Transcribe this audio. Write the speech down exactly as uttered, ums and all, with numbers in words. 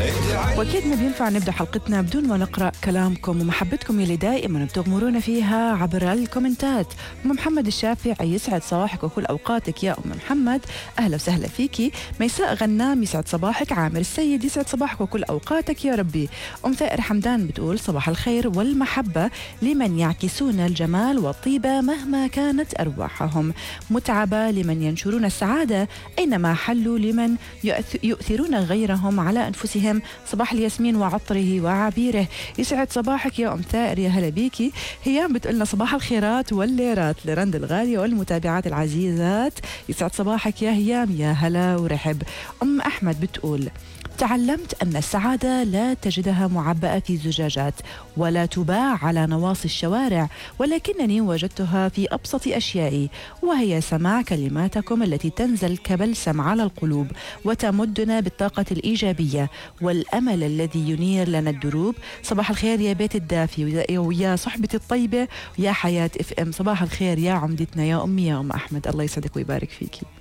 وأكيد ما بينفع نبدأ حلقتنا بدون ما نقرأ كلامكم ومحبتكم اللي دائما بتغمرونا فيها عبر الكومنتات. أم محمد الشافعي يسعد صباحك وكل أوقاتك يا أم محمد، أهلا وسهلا فيكي. ميساء غنام يسعد صباحك. عامر السيد يسعد صباحك وكل أوقاتك يا ربي. أم ثائر حمدان بتقول صباح الخير والمحبة لمن يعكسون الجمال والطيبة مهما كانت أرواحهم، متعبة لمن ينشرون السعادة أينما حلوا، لمن يؤثرون غيرهم على أنفسهم. صباح الياسمين وعطره وعبيره. يسعد صباحك يا أم ثائر، يا هلا بيكي. هيام بتقولنا صباح الخيرات والليرات لرند الغالية والمتابعات العزيزات. يسعد صباحك يا هيام، يا هلا ورحب. أم أحمد بتقول تعلمت أن السعادة لا تجدها معبأة في زجاجات ولا تباع على نواصي الشوارع، ولكنني وجدتها في أبسط أشيائي، وهي سماع كلماتكم التي تنزل كبلسم على القلوب وتمدنا بالطاقة الإيجابية والأمل الذي ينير لنا الدروب. صباح الخير يا بيت الدافي ويا صحبتي الطيبة ويا حياة اف ام. صباح الخير يا عمدتنا يا أمي يا أم أحمد، الله يسعدك ويبارك فيكي.